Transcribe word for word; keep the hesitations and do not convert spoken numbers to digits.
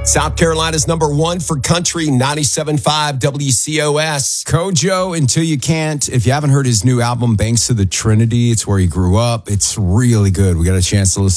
South Carolina's number one for country, ninety-seven point five W C O S. Kojo, Until You Can't. If you haven't heard his new album, Banks of the Trinity, it's where he grew up. It's really good. We got a chance to listen